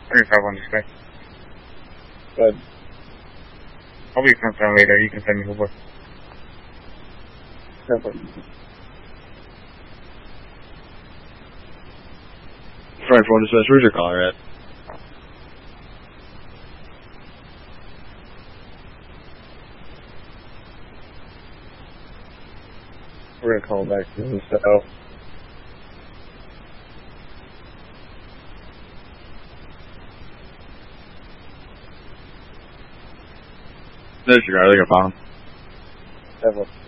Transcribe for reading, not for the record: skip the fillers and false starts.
151 display. Good. I'll be confirmed later. You can send me over. Perfect. Front 4 dispatch, where's your caller at? We're gonna call back soon, so. There's your guy, I think I found him. Perfect.